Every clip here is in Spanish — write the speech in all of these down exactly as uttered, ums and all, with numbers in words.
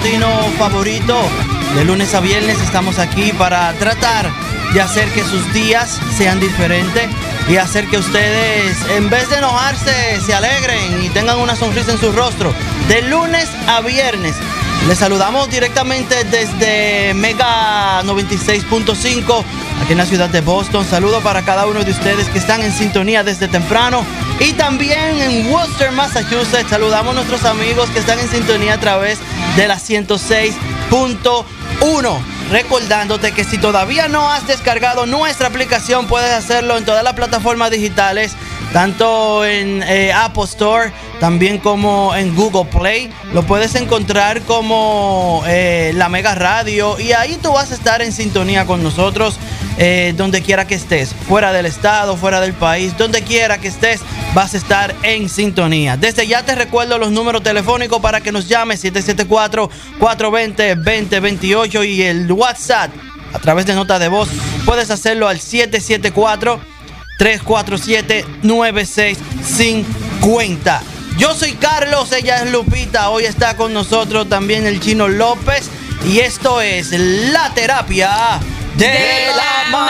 matutino favorito. De lunes a viernes estamos aquí para tratar de hacer que sus días sean diferentes y hacer que ustedes, en vez de enojarse, se alegren y tengan una sonrisa en su rostro. De lunes a viernes. Les saludamos directamente desde Mega noventa y seis punto cinco, aquí en la ciudad de Boston. Saludo para cada uno de ustedes que están en sintonía desde temprano. Y también en Worcester, Massachusetts, saludamos a nuestros amigos que están en sintonía a través de la ciento seis punto uno. Recordándote que si todavía no has descargado nuestra aplicación, puedes hacerlo en todas las plataformas digitales, tanto en eh, Apple Store, también como en Google Play. Lo puedes encontrar como eh, La Mega Radio, y ahí tú vas a estar en sintonía con nosotros eh, donde quiera que estés, fuera del estado, fuera del país, donde quiera que estés, vas a estar en sintonía. Desde ya te recuerdo los números telefónicos para que nos llames: siete siete cuatro, cuatro dos cero, dos cero dos ocho, y el WhatsApp a través de nota de voz puedes hacerlo al siete siete cuatro, tres cuatro siete, nueve seis cinco cero. Yo soy Carlos, ella es Lupita. Hoy está con nosotros también el Chino López, y esto es La Terapia de, de la, la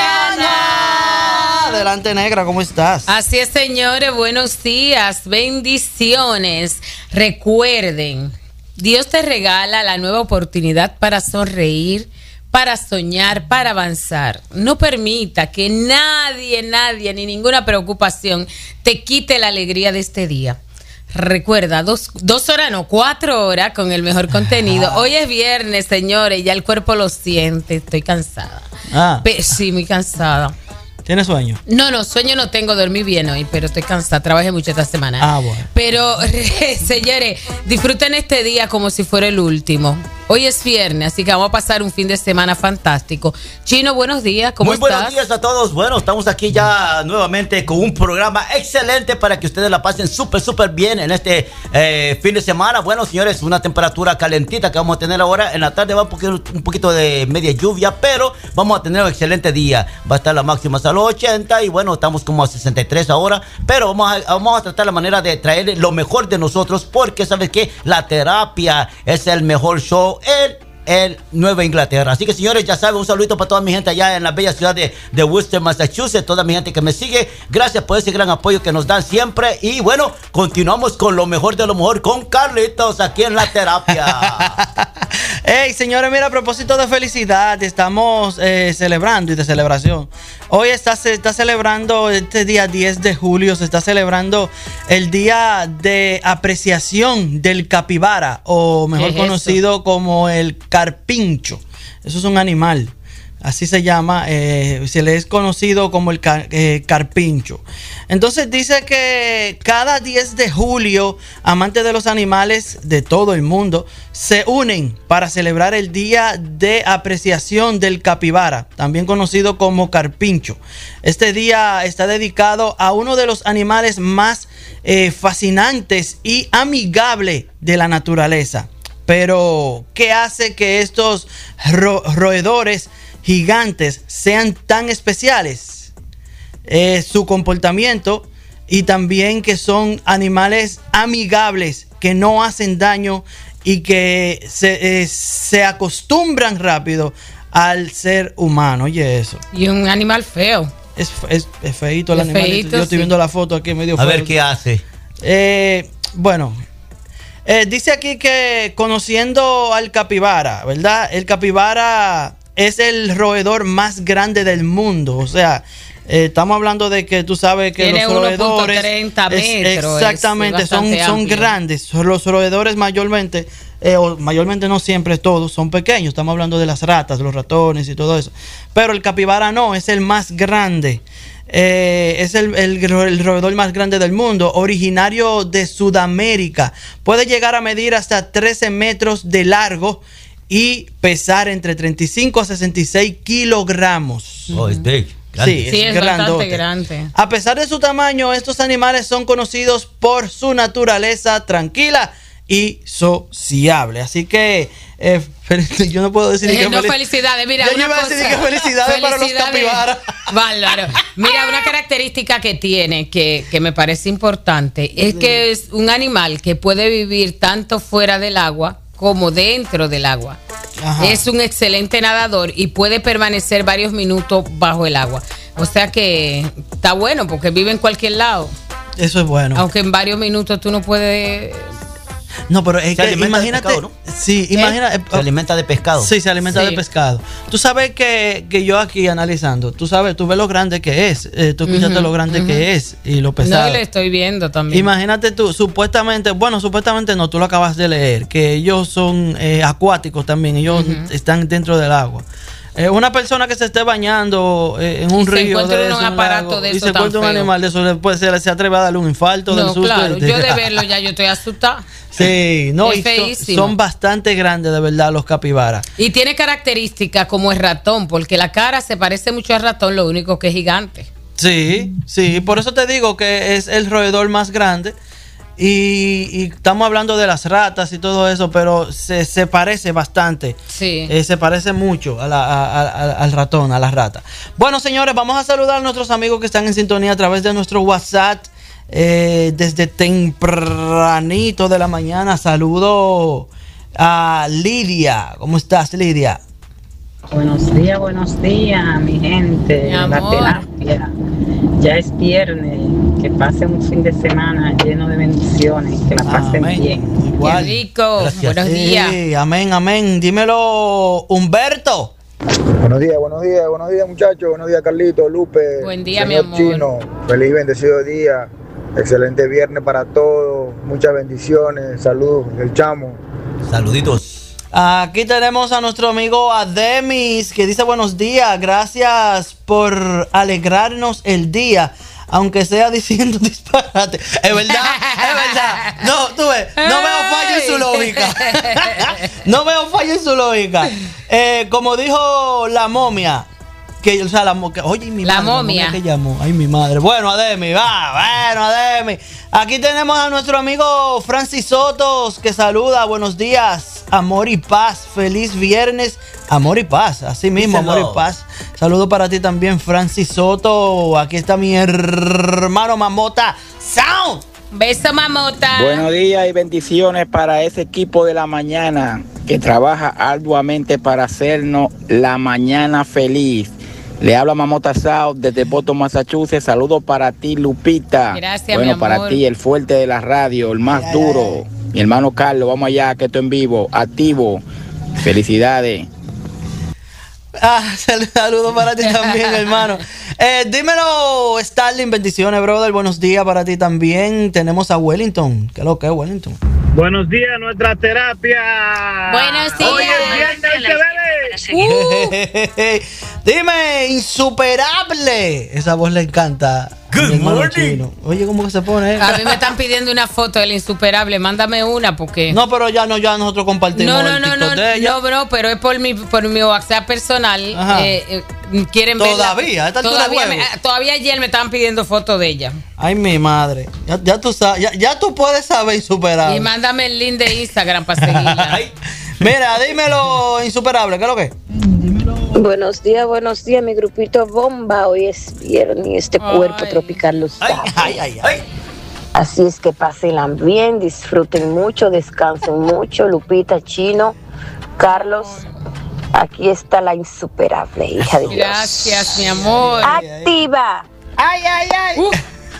Mañana. Adelante, negra, ¿cómo estás? Así es, señores, buenos días, bendiciones. Recuerden, Dios te regala la nueva oportunidad para sonreír, para soñar, para avanzar. No permita que nadie, nadie, ni ninguna preocupación te quite la alegría de este día. Recuerda, dos, dos horas, no, cuatro horas con el mejor contenido. Ah. Hoy es viernes, señores, ya el cuerpo lo siente. Estoy cansada. Ah. Pe- sí, muy cansada. ¿Tienes sueño? No, no, sueño no tengo, dormí bien hoy, pero estoy cansada, trabajé mucho esta semana. Ah, bueno. Pero, señores, disfruten este día como si fuera el último. Hoy es viernes, así que vamos a pasar un fin de semana fantástico. Chino, buenos días, ¿cómo Muy estás? Muy buenos días a todos. Bueno, estamos aquí ya nuevamente con un programa excelente para que ustedes la pasen súper, súper bien en este eh, fin de semana. Bueno, señores, una temperatura calentita que vamos a tener ahora. En la tarde va un poquito, un poquito de media lluvia, pero vamos a tener un excelente día. Va a estar la máxima hasta los ochenta y bueno, estamos como a sesenta y tres ahora, pero vamos a, vamos a tratar la manera de traer lo mejor de nosotros, porque sabes que la terapia es el mejor show en en Nueva Inglaterra. Así que, señores, ya saben, un saludito para toda mi gente allá en la bella ciudad de, de Worcester, Massachusetts, toda mi gente que me sigue. Gracias por ese gran apoyo que nos dan siempre. Y bueno, continuamos con lo mejor de lo mejor con Carlitos aquí en La Terapia. Hey, señores, mira, a propósito de felicidad, estamos eh, celebrando y de celebración. Hoy está, se está celebrando este día diez de julio, se está celebrando el día de apreciación del capibara, o mejor conocido eso? como el carpincho. Eso es un animal, así se llama, eh, se le es conocido como el car, eh, carpincho. Entonces dice que cada diez de julio, amantes de los animales de todo el mundo se unen para celebrar el día de apreciación del capibara, también conocido como carpincho. Este día está dedicado a uno de los animales más eh, fascinantes y amigables de la naturaleza. Pero, ¿qué hace que estos ro- roedores gigantes sean tan especiales? Eh, su comportamiento, y también que son animales amigables, que no hacen daño y que se, eh, se acostumbran rápido al ser humano. Oye, eso. Y un animal feo. Es, es, es feíto el es animal. Feíto, Yo estoy sí. viendo la foto aquí medio A feo. ver qué hace. Eh, bueno. Eh, dice aquí que conociendo al capibara, ¿verdad? El capibara es el roedor más grande del mundo. O sea, eh, estamos hablando de que tú sabes que tiene los roedores uno punto treinta metros. Exactamente, es son, son grandes. Los roedores mayormente, eh, o mayormente no siempre todos son pequeños. Estamos hablando de las ratas, los ratones y todo eso. Pero el capibara no, es el más grande. Eh, es el, el, el roedor más grande del mundo, originario de Sudamérica. Puede llegar a medir hasta trece metros de largo y pesar entre treinta y cinco a sesenta y seis kilogramos. Oh, es big. Sí, sí, es, es bastante grande. A pesar de su tamaño, estos animales son conocidos por su naturaleza tranquila y sociable. Así que eh, yo no puedo decir eh, que no felic- felicidades. Mira, yo una iba a cosa, decir que felicidades, felicidades para los capibaras. Bárbaro. Mira, una característica que tiene que, que me parece importante es que es un animal que puede vivir tanto fuera del agua como dentro del agua. Ajá. Es un excelente nadador y puede permanecer varios minutos bajo el agua. O sea que está bueno porque vive en cualquier lado. Eso es bueno. Aunque en varios minutos tú no puedes... No, pero es se que imagínate, pescado, ¿no? Sí, ¿Eh? imagina, se alimenta de pescado. Sí, se alimenta sí. de pescado. Tú sabes que, que yo aquí analizando, tú sabes, tú ves lo grande que es, eh, tú escuchaste uh-huh, lo grande uh-huh. que es y lo pesado. No, y lo estoy viendo también. Imagínate tú, supuestamente, bueno, supuestamente no, tú lo acabas de leer, que ellos son eh, acuáticos también, ellos uh-huh. están dentro del agua. Eh, una persona que se esté bañando eh, en un y río se encuentra de un eso, aparato lago, de y eso se encuentra un feo. animal de eso, después se, se atreve a darle un infarto no, del susto. Claro, yo de verlo ya yo estoy asustada. Sí, no, es y son, son bastante grandes de verdad los capibaras. Y tiene características como el ratón, porque la cara se parece mucho al ratón, lo único que es gigante. Sí, sí, por eso te digo que es el roedor más grande. Y, y estamos hablando de las ratas y todo eso, pero se, se parece bastante. Sí. Eh, se parece mucho a la, a, a, al ratón, a la rata. Bueno, señores, vamos a saludar a nuestros amigos que están en sintonía a través de nuestro WhatsApp. Eh, desde tempranito de la mañana. Saludo a Lidia. ¿Cómo estás, Lidia? Buenos días, buenos días, mi gente. Mi la terapia. Ya es viernes. Que pasen un fin de semana lleno de bendiciones. Que la pasen amén. bien. Igual. Qué rico. Gracias. Buenos Sí, días. amén, amén. Dímelo, Humberto. Buenos días, buenos días, buenos días, muchachos. Buenos días, Carlito, Lupe. Buen día, señor mi amor. Chino. Feliz y bendecido día. Excelente viernes para todos. Muchas bendiciones. Saludos del Chamo. Saluditos. Aquí tenemos a nuestro amigo Ademis que dice buenos días. Gracias por alegrarnos el día. Aunque sea diciendo disparate. Es verdad, es verdad. No, tú ves, no veo fallo en su lógica. No veo fallo en su lógica. Eh, como dijo la momia. Que, o sea, la, que, oye, mi la madre, momia. La momia que llamó. Ay, mi madre. Bueno, Ademi, va. Bueno, Ademi. Aquí tenemos a nuestro amigo Francis Sotos que saluda. Buenos días. Amor y paz. Feliz viernes. Amor y paz. Así mismo, Díselo. amor y paz. Saludo para ti también, Francis Soto. Aquí está mi hermano Mamota Sound. Beso, Mamota. Buenos días y bendiciones para ese equipo de la mañana que trabaja arduamente para hacernos la mañana feliz. Le habla Mamota South desde Boston, Massachusetts. Saludos para ti, Lupita. Gracias, bueno, mi para amor. ti, el fuerte de la radio, el más Ay, duro. ay, ay. Mi hermano Carlos, vamos allá, que estoy en vivo, activo. Felicidades. Ah, saludos para ti también, hermano. Eh, dímelo, Starling, bendiciones, brother. Buenos días para ti también. Tenemos a Wellington. ¿Qué es lo que es, Wellington? Buenos días, nuestra terapia. Buenos días. Hoy es viernes, se bebe. Uh. Dime, insuperable. Esa voz le encanta. Good a mi hermano morning. Chino. Oye, ¿cómo que se pone? A mí me están pidiendo una foto del insuperable. Mándame una porque... No, pero ya no, ya nosotros compartimos No, no, el no, TikTok no, de ella. no, bro, pero es por mi, por mi WhatsApp personal. Ajá. Eh, eh, quieren verla. Todavía, a esta altura todavía, de me- juego. todavía ayer me estaban pidiendo fotos de ella. Ay, mi madre. Ya, ya tú sabes, ya, ya tú puedes saber insuperable. Y mándame el link de Instagram para seguirla. Ay, Mira, dímelo, insuperable, ¿qué es lo que es? Buenos días, buenos días, mi grupito bomba. Hoy es viernes y este Ay. cuerpo tropical lo ay, sabe. ay, ay, ay. Así es que pásenla bien, disfruten mucho, descansen mucho. Lupita, Chino, Carlos, aquí está la insuperable hija de Dios. Gracias, mi amor. Activa. Ay, ay, ay. Uh.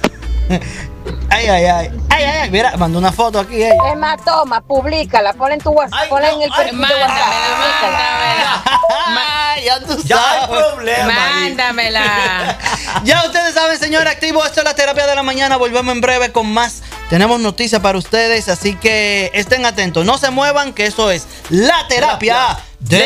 Ay, ay, ay. Ay, ay, ay. Mira, mandó una foto aquí ella. Emma, toma, públicala, ponla en tu WhatsApp, Ay, ponla no, en el ay, perfil de Mándamela, WhatsApp. públicala. mándamela. Ay, ya tú Ya hay sabes. problema. ahí. Mándamela. Ya ustedes saben, señor activo, esto es la terapia de la mañana. Volvemos en breve con más. Tenemos noticias para ustedes, así que estén atentos. No se muevan, que eso es la terapia de